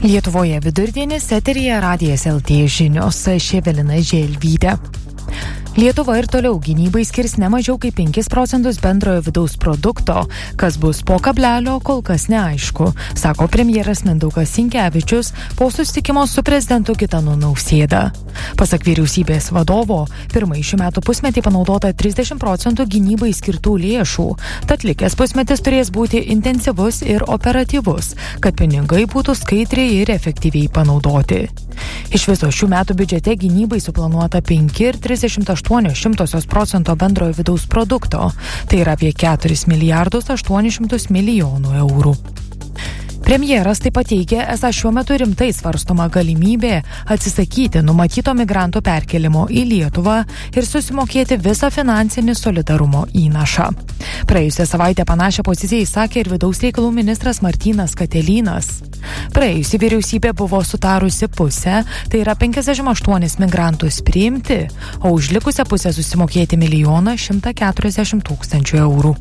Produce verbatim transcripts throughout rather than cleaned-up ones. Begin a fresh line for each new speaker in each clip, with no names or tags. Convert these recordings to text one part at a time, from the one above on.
Lietuvoje vidurdienis, eteryje Radijas L T žinios, aš Evelina Želvytė. Lietuva ir toliau gynybai skirs ne mažiau kaip penkis procentus bendrojo vidaus produkto, kas bus po kablelio, kol kas neaišku, sako premjeras Mindaugas Sinkevičius po susitikimo su prezidentu Gitanu Nausėda. Pasak vyriausybės vadovo, pirmąjį šių metų pusmetį panaudota trisdešimt procentų gynybai skirtų lėšų, tad likęs pusmetis turės būti intensyvus ir operatyvus, kad pinigai būtų skaidriai ir efektyviai panaudoti. Iš viso šių metų biudžete gynybai suplanuota penki ir trisdešimt aštuonios šimtosios procento bendrojo vidaus produkto, tai yra apie keturis milijardus aštuonis šimtus milijonų eurų. Premjeras taip pat teigia, esą šiuo metu rimtai svarstoma galimybė atsisakyti numatyto migrantų perkelimo į Lietuvą ir susimokėti visą finansinį solidarumo įnašą. Praėjusią savaitę panašią poziciją įsakė ir vidaus reikalų ministras Martynas Katelynas. Praėjusi vyriausybė buvo sutarusi pusę, tai yra penkiasdešimt aštuonis migrantus priimti, o už likusią pusę susimokėti milijoną šimtą keturiasdešimt tūkstančių eurų.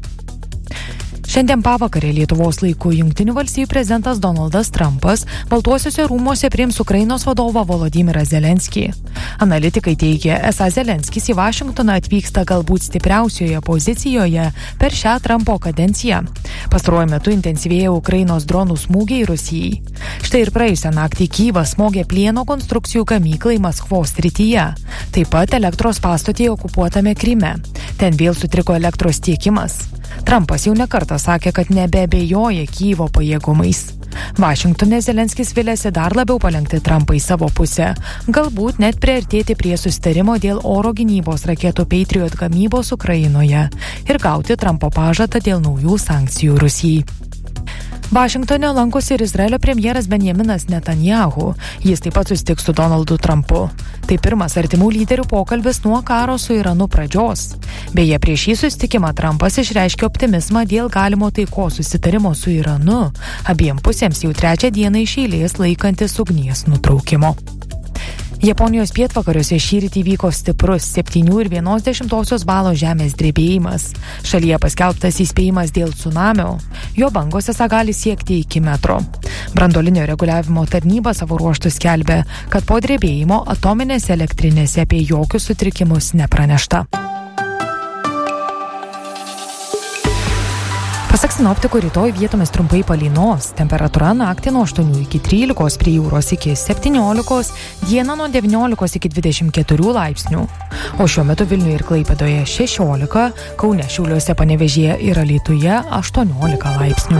Šiandien pavakarę Lietuvos laiku Jungtinių valstijų prezidentas Donaldas Trumpas Baltuosiuose rūmuose priims Ukrainos vadovą Volodymyrą Zelenskį. Analitikai teigia, esą Zelenskis į Vašingtoną atvyksta galbūt stipriausioje pozicijoje per šią Trumpo kadenciją. Pastaruoju metu intensyvėja Ukrainos dronų smūgiai Rusijai. Štai ir praėjusią naktį Kyjivas smogė plieno konstrukcijų gamyklai Maskvos srityje. Taip pat elektros pastotėje okupuotame Kryme. Ten vėl sutriko elektros tiekimas. Trumpas jau nekartą sakė, kad nebeabejoja Kyjivo pajėgumais. Vašingtone Zelenskis vilėsi dar labiau palenkti Trumpą į savo pusę, galbūt net priartėti prie susitarimo dėl oro gynybos raketų Patriot gamybos Ukrainoje ir gauti Trumpo pažadą dėl naujų sankcijų Rusijai. Vašingtone lankosi ir Izraelio premjeras Benjaminas Netanyahu. Jis taip pat susitiks su Donaldu Trumpu. Tai pirmas artimų lyderių pokalbis nuo karo su Iranu pradžios. Beje, prieš šį susitikimą Trumpas išreiškė optimizmą dėl galimo taikos susitarimo su Iranu, abiem pusėms jau trečią dieną iš eilės laikantis ugnies nutraukimo. Japonijos pietvakariuose šįryt įvyko stiprus septynių ir vienos dešimtosios balo žemės drebėjimas. Šalyje paskelbtas įspėjimas dėl cunamio. Jo bangos esą gali siekti iki metro. Branduolinio reguliavimo tarnyba savo ruožtu skelbia, kad po drebėjimo atominėse elektrinėse apie jokius sutrikimus nepranešta. Pasak sinoptikų, rytoj vietomis trumpai palynos, temperatūra naktį nuo aštuonių iki trylikos, prie jūros iki septyniolikos, dieną nuo devyniolikos iki dvidešimt keturių laipsnių. O šiuo metu Vilniuje ir Klaipėdoje šešiolika, Kaune, Šiauliuose, Panevėžyje ir Alytuje aštuoniolika laipsnių.